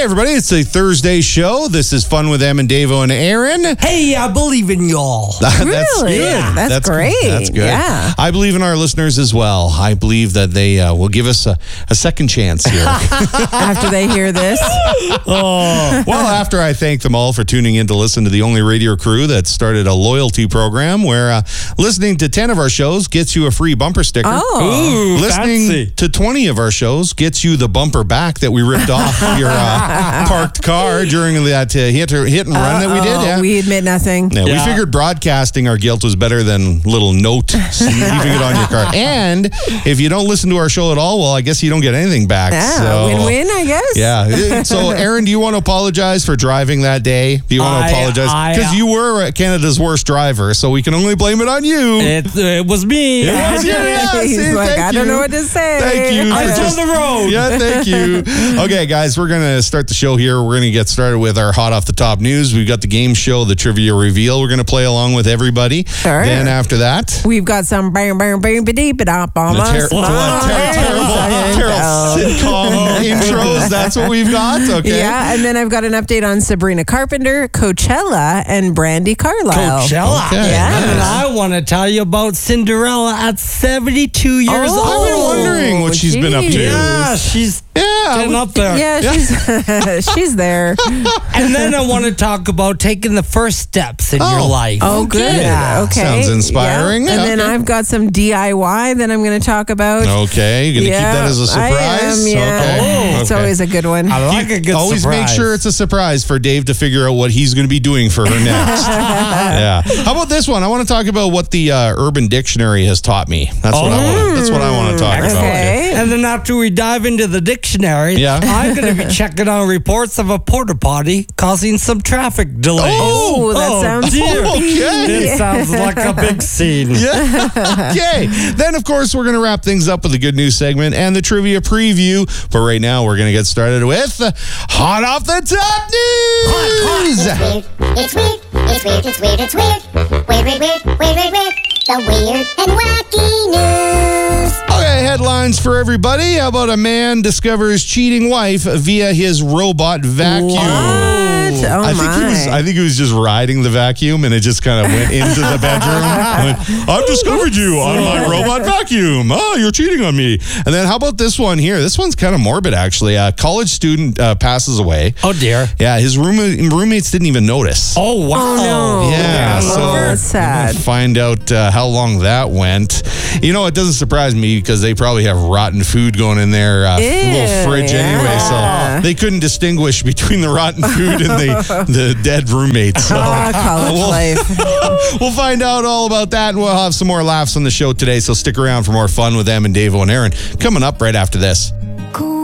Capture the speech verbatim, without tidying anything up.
everybody, it's a Thursday show. This is Fun with Em and Davo and Aaron. Hey, I believe in y'all. That's Really? good. That's That's great. That's good. Yeah. I believe in our listeners as well. I believe that they uh, will give us a, a second chance here. After they hear this. Oh. Well, after I thank them all for tuning in to listen to the only radio crew that started a loyalty program where uh, listening to ten of our shows gets you a free bumper sticker. Oh. Ooh, Listening fancy. to twenty of our shows gets you the bumper back that we ripped off your uh, parked car during that uh, hit, or, hit and run that we did. Yeah. We admit nothing. Yeah, Yeah. we figured broadcasting our guilt was better than little note leaving it on your car. And if you don't listen to our show at all, well, I guess you don't get anything back. Yeah, so, win-win, I guess. Yeah. So, Aaron, do you want to apologize for driving that day? Do you want I- to apologize? I- Because you were Canada's worst driver, so we can only blame it on you. It, uh, it was me. Yes, yes, He's see, like, thank I don't you. know what to say. Thank you. I for was just- on the road. Yeah, thank you. Okay, guys, we're going to start the show here. We're going to get started with our hot off the top news. We've got the game show, the trivia reveal. We're going to play along with everybody. Sure. Then after that, We've got some bang, bang, bang, ba-dee, ba-da, the almost. ter- ter- ter- terrible, terrible sitcom intros. That's what we've got. Okay. Yeah, and then I've got an update on Sabrina Carpenter, Coachella, and Brandy Carlisle. Coachella. Okay, Yeah. And I want to tell you about Cinderella at seventy-two years Oh. I've been old. wondering what she's been up to. geez. Yeah, she's Yeah. getting up there. Yeah, she's she's there. And then I want to talk about taking the first steps in Oh. your life. Oh, good. Yeah. Okay. Sounds inspiring. Yeah. And Yeah, then okay. I've got some D I Y that I'm going to talk about. Okay. You're going to Yeah, keep that as a surprise? I am, yeah. Okay. It's Okay. always a good one. I like a good Always surprise. make sure it's a surprise for Dave to figure out what he's going to be doing for her next. Yeah. How about this one? I want to talk about what the uh, Urban Dictionary has taught me. That's what I want. That's what I want to talk about. Okay. And then after we dive into the dictionary, Yeah. I'm going to be checking on reports of a porta potty causing some traffic delays. Oh, that sounds dear. Okay. It sounds like a big scene. Yeah. Okay. Then, of course, we're going to wrap things up with the good news segment and the trivia preview. But right now, we're going to get started with Hot Off the Top News. It's weird, it's weird, it's weird, it's weird. Weird, weird, weird, weird, weird, weird. The weird and wacky news. Okay, headlines for everybody. How about a man discovers cheating wife via his robot vacuum? What? Oh, I think he was. my. I think he was just riding the vacuum, and it just kind of went into the bedroom. Went, I've discovered you on my robot vacuum. Oh, you're cheating on me. And then how about this one here? This one's kind of morbid, actually. A college student uh, passes away. Oh, dear. Yeah, his roommate roommates didn't even notice. Oh, wow. Oh, no. Yeah, Oh, so that's sad. find out uh, how long that went. You know, it doesn't surprise me because they probably have rotten food going in their uh, Ew, little fridge anyway, yeah. so they couldn't distinguish between the rotten food and the, the dead roommates. So Ah, college we'll, life. we'll find out all about that, and we'll have some more laughs on the show today, so stick around for more fun with Em and Davo and Aaron coming up right after this.